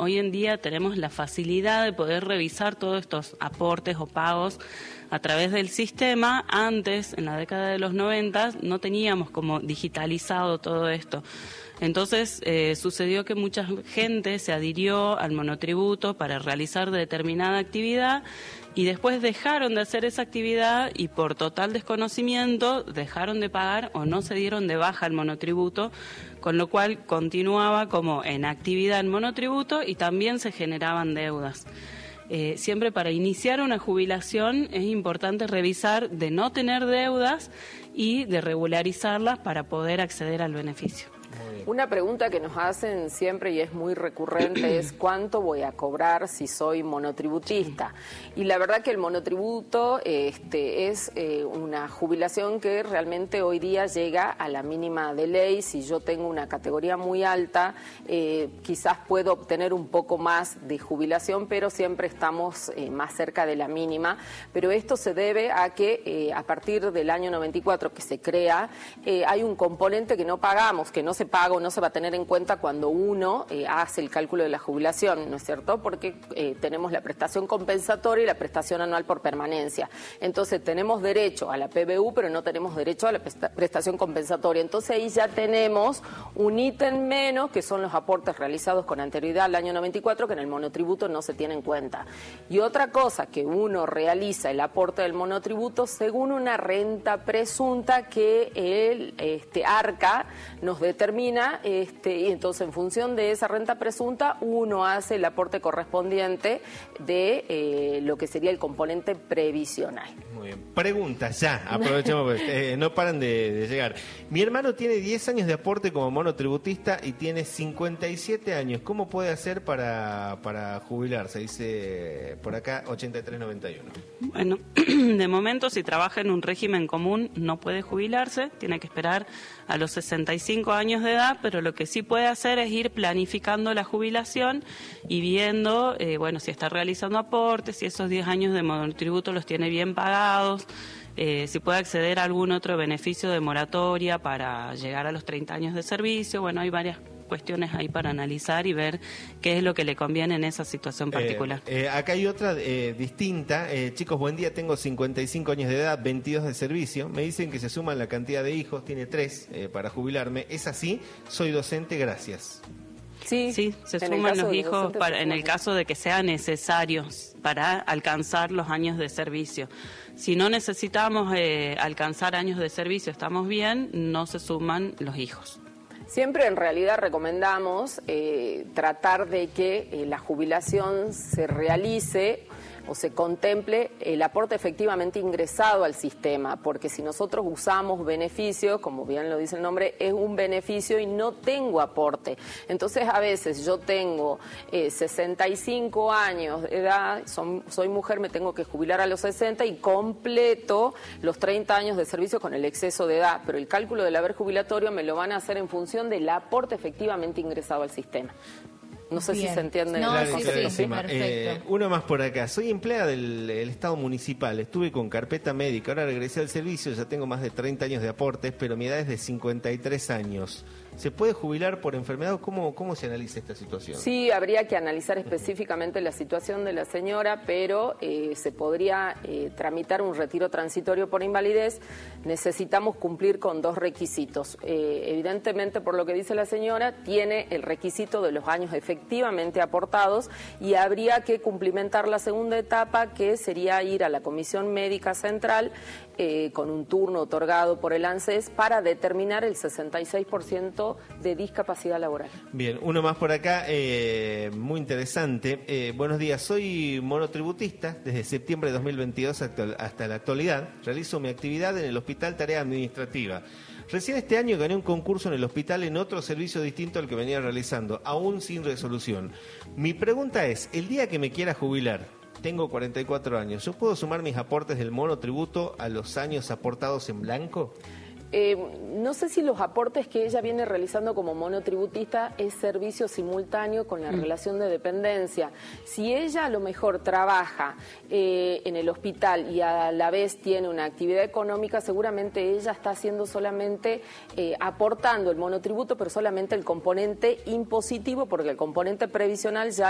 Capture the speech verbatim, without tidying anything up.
hoy en día tenemos la facilidad de poder revisar todos estos aportes o pagos a través del sistema. Antes, en la década de los noventa, no teníamos como digitalizado todo esto. Entonces, eh, sucedió que mucha gente se adhirió al monotributo para realizar determinada actividad y después dejaron de hacer esa actividad y por total desconocimiento dejaron de pagar o no se dieron de baja el monotributo, con lo cual continuaba como en actividad el monotributo y también se generaban deudas. Eh, siempre para iniciar una jubilación es importante revisar de no tener deudas y de regularizarlas para poder acceder al beneficio. Una pregunta que nos hacen siempre y es muy recurrente es ¿cuánto voy a cobrar si soy monotributista? Y la verdad que el monotributo este, es eh, una jubilación que realmente hoy día llega a la mínima de ley. Si yo tengo una categoría muy alta, eh, quizás puedo obtener un poco más de jubilación, pero siempre estamos eh, más cerca de la mínima. Pero esto se debe a que eh, a partir del año noventa y cuatro que se crea, eh, hay un componente que no pagamos, que no se paga o no se va a tener en cuenta cuando uno eh, hace el cálculo de la jubilación, ¿no es cierto? Porque eh, tenemos la prestación compensatoria y la prestación anual por permanencia. Entonces tenemos derecho a la P B U, pero no tenemos derecho a la prestación compensatoria. Entonces ahí ya tenemos un ítem menos, que son los aportes realizados con anterioridad al año noventa y cuatro, que en el monotributo no se tiene en cuenta. Y otra cosa, que uno realiza el aporte del monotributo según una renta presunta que el este, ARCA nos determina. Este, y entonces en función de esa renta presunta uno hace el aporte correspondiente de eh, lo que sería el componente previsional. Muy bien. Preguntas ya, aprovechemos, pues, eh, no paran de, de llegar. Mi hermano tiene diez años de aporte como monotributista y tiene cincuenta y siete años. ¿Cómo puede hacer para, para jubilarse? Dice por acá ochenta y tres noventa y uno. Bueno, de momento si trabaja en un régimen común no puede jubilarse, tiene que esperar a los sesenta y cinco años de edad, pero lo que sí puede hacer es ir planificando la jubilación y viendo, eh, bueno, si está realizando aportes, si esos diez años de monotributo los tiene bien pagados, eh, si puede acceder a algún otro beneficio de moratoria para llegar a los treinta años de servicio. Bueno, hay varias cuestiones ahí para analizar y ver qué es lo que le conviene en esa situación particular. Eh, eh, acá hay otra eh, distinta. Eh, chicos, buen día, tengo cincuenta y cinco años de edad, veintidós de servicio. Me dicen que se suman la cantidad de hijos, tiene tres eh, para jubilarme. ¿Es así? Soy docente, gracias. Sí, sí, se suman los hijos para, en el caso de que sea necesario para alcanzar los años de servicio. Si no necesitamos eh, alcanzar años de servicio, estamos bien, no se suman los hijos. Siempre en realidad recomendamos eh, tratar de que eh, la jubilación se realice o se contemple el aporte efectivamente ingresado al sistema, porque si nosotros usamos beneficios, como bien lo dice el nombre, es un beneficio y no tengo aporte. Entonces a veces yo tengo eh, sesenta y cinco años de edad, son, soy mujer, me tengo que jubilar a los sesenta y completo los treinta años de servicio con el exceso de edad, pero el cálculo del haber jubilatorio me lo van a hacer en función del aporte efectivamente ingresado al sistema. No sé Bien. si se entiende. No, el sí, concepto. sí, sí, perfecto. Eh, uno más por acá. Soy empleada del el Estado municipal. Estuve con carpeta médica. Ahora regresé al servicio. Ya tengo más de treinta años de aportes, pero mi edad es de cincuenta y tres años. ¿Se puede jubilar por enfermedad? ¿Cómo, cómo se analiza esta situación? Sí, habría que analizar específicamente la situación de la señora, pero eh, se podría eh, tramitar un retiro transitorio por invalidez. Necesitamos cumplir con dos requisitos. Eh, evidentemente, por lo que dice la señora, tiene el requisito de los años efectivamente aportados y habría que cumplimentar la segunda etapa, que sería ir a la Comisión Médica Central eh, con un turno otorgado por el ANSES para determinar el sesenta y seis por ciento de discapacidad laboral. Bien, uno más por acá, eh, muy interesante. Eh, buenos días, soy monotributista desde septiembre de dos mil veintidós hasta, hasta la actualidad. Realizo mi actividad en el hospital Tarea Administrativa. Recién este año gané un concurso en el hospital en otro servicio distinto al que venía realizando, aún sin resolución. Mi pregunta es, el día que me quiera jubilar, tengo cuarenta y cuatro años, ¿yo puedo sumar mis aportes del monotributo a los años aportados en blanco? Eh, no sé si los aportes que ella viene realizando como monotributista es servicio simultáneo con la mm. relación de dependencia. Si ella a lo mejor trabaja eh, en el hospital y a la vez tiene una actividad económica, seguramente ella está haciendo solamente, eh, aportando el monotributo, pero solamente el componente impositivo, porque el componente previsional ya